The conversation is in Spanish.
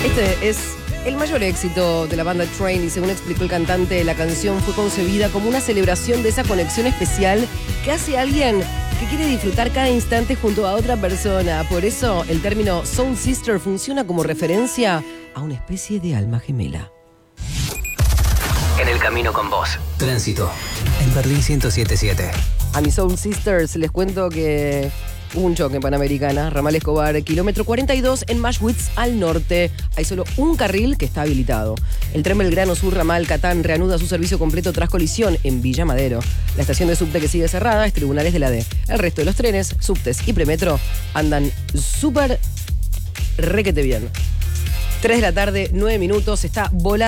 Este es el mayor éxito de la banda Train y según explicó el cantante, la canción fue concebida como una celebración de esa conexión especial que hace alguien que quiere disfrutar cada instante junto a otra persona. Por eso el término Soul Sister funciona como referencia a una especie de alma gemela. En el camino con vos. Tránsito. En Berlín 107.7. A mis Soul Sisters les cuento que hubo un choque en Panamericana, Ramal Escobar, kilómetro 42 en Maschwitz al norte. Hay solo un carril que está habilitado. El tren Belgrano Sur Ramal Catán reanuda su servicio completo tras colisión en Villa Madero. La estación de subte que sigue cerrada es Tribunales de la D. El resto de los trenes, subtes y premetro andan súper requete bien. 3 de la tarde, 9 minutos, está volando.